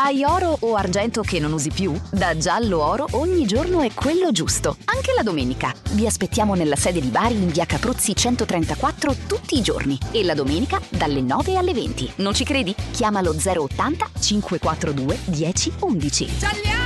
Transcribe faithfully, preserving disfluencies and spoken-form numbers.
Hai oro o argento che non usi più? Da Giallo Oro ogni giorno è quello giusto, anche la domenica. Vi aspettiamo nella sede di Bari in via Capruzzi centotrentaquattro tutti i giorni e la domenica dalle nove alle venti. Non ci credi? Chiamalo zero ottanta cinquecentoquarantadue dieci undici.